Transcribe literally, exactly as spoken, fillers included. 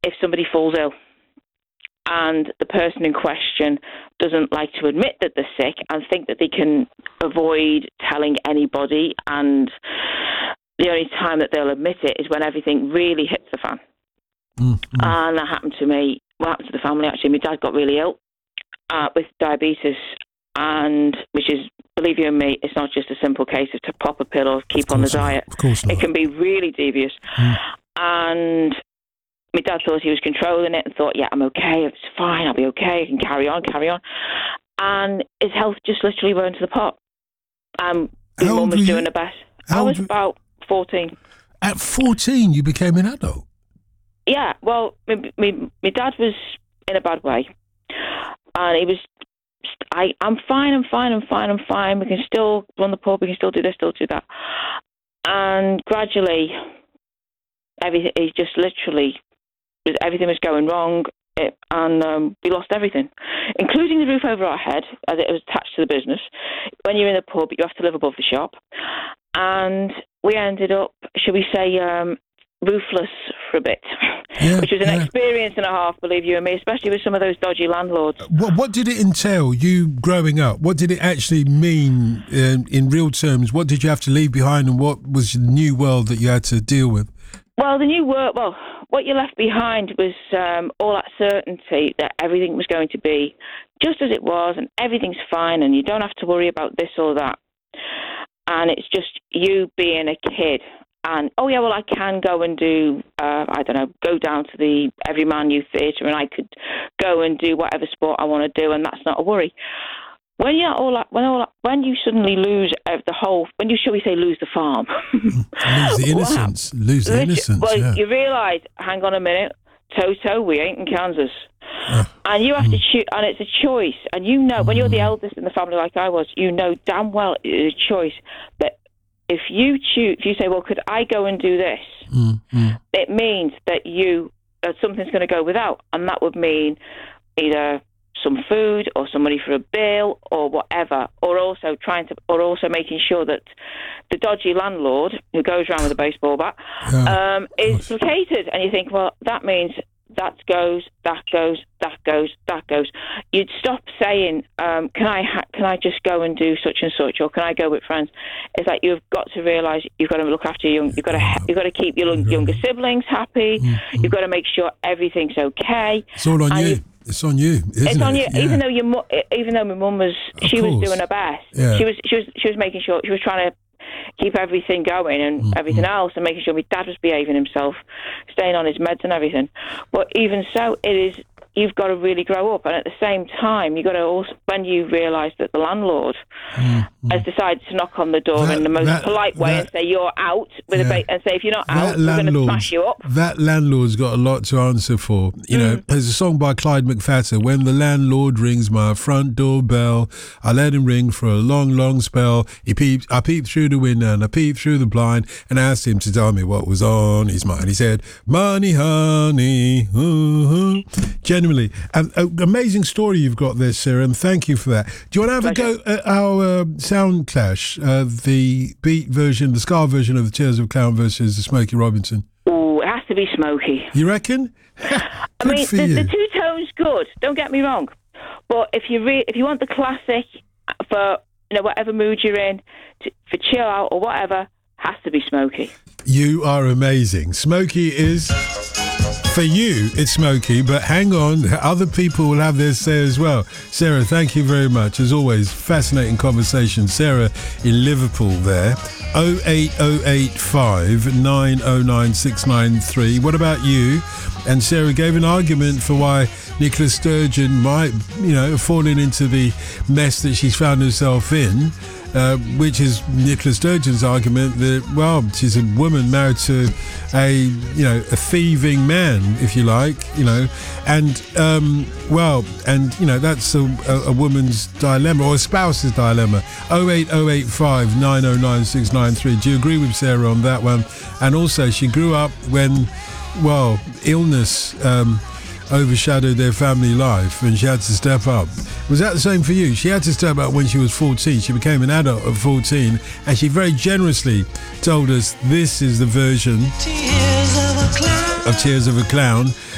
if somebody falls ill and the person in question doesn't like to admit that they're sick and think that they can avoid telling anybody, and the only time that they'll admit it is when everything really hits the fan. Mm-hmm. And that happened to me. What happened to the family, actually, my dad got really ill uh, with diabetes, and which is, believe you me, it's not just a simple case of to pop a pill or keep on the diet. Of course not. It can be really devious. Mm. And my dad thought he was controlling it and thought, yeah, I'm okay, it's fine, I'll be okay, I can carry on, carry on. And his health just literally went to the pot. Um, my mum was doing the best. I was about fourteen. At fourteen, you became an adult? Yeah, well, my, my, my dad was in a bad way. And he was, I, I'm fine, I'm fine, I'm fine, I'm fine. We can still run the pub, we can still do this, still do that. And gradually, everything, he just literally, everything was going wrong. It, and um, we lost everything, including the roof over our head, as it was attached to the business. When you're in the pub, you have to live above the shop. And we ended up, should we say, um, roofless for a bit, yeah, which was an yeah. experience and a half, believe you and me, especially with some of those dodgy landlords. What, what did it entail, you growing up? What did it actually mean in, in real terms? What did you have to leave behind, and what was the new world that you had to deal with? Well, the new world, well, what you left behind was um, all that certainty that everything was going to be just as it was, and everything's fine, and you don't have to worry about this or that. And it's just you being a kid. And, oh, yeah, well, I can go and do, uh, I don't know, go down to the Everyman Youth Theatre, and I could go and do whatever sport I want to do, and that's not a worry. When you all that, when all when you suddenly lose uh, the whole, when you, shall we say, lose the farm, lose the innocence, lose the innocence. Well, yeah. you realise, hang on a minute, Toto, we ain't in Kansas, uh, and you have mm. to choose, and it's a choice, and you know, when you're the eldest in the family, like I was, you know damn well it's a choice that if you choose, if you say, well, could I go and do this? Mm. Mm. It means that you that something's going to go without, and that would mean either some food or some money for a bill or whatever, or also trying to, or also making sure that the dodgy landlord who goes around with a baseball bat yeah, um, is placated. And you think, well, that means that goes, that goes, that goes, that goes. You'd stop saying, um, "Can I, ha- can I just go and do such and such, or can I go with friends?" It's like you've got to realise you've got to look after your young. You've got to, ha- you've got to keep your younger siblings happy. Mm-hmm. You've got to make sure everything's okay. It's all on and you. It's on you, isn't it's on it? you. Yeah. Even though your, mu- even though my mum was, of she course. was doing her best. Yeah. She was, she was, she was making sure, she was trying to keep everything going and mm-hmm. everything else, and making sure my dad was behaving himself, staying on his meds and everything. But even so, it is. You've got to really grow up, and at the same time, you've got to also, when you realise that the landlord mm-hmm. has decided to knock on the door that, in the most that, polite way that, and say you're out with yeah. a ba- and say if you're not out, we're going to smash you up. That landlord's got a lot to answer for. You mm. know, there's a song by Clyde McPhatter. When the landlord rings my front door bell, I let him ring for a long, long spell. He peeped, I peeped through the window and I peeped through the blind and asked him to tell me what was on his mind. He said, "Money, honey." Uh-huh. Generally, an amazing story you've got there, Sarah, and thank you for that. Do you want to have Pleasure. a go at our uh, sound clash, uh, the beat version, the ska version of the Tears of a Clown versus the Smokey Robinson? Oh, it has to be Smokey. You reckon? I mean, the, the two tones good. Don't get me wrong, but if you re- if you want the classic for you know whatever mood you're in, to, for chill out or whatever, has to be Smokey. You are amazing. Smokey is. For you, it's Smokey, but hang on, other people will have their say as well. Sarah, thank you very much. As always, fascinating conversation. Sarah in Liverpool there. oh eight oh eight five nine oh nine six nine three. What about you? And Sarah gave an argument for why Nicola Sturgeon might, you know, have fallen into the mess that she's found herself in. Uh, which is Nicola Sturgeon's argument that, well, she's a woman married to a, you know, a thieving man, if you like, you know, and, um, well, and, you know, that's a, a, a woman's dilemma, or a spouse's dilemma. oh eight oh eight five nine oh nine six nine three. Do you agree with Sarah on that one? And also, she grew up when, well, illness, um, overshadowed their family life and she had to step up. Was that the same for you? She had to step up when she was fourteen. She became an adult at fourteen and she very generously told us this is the version of Tears of a Clown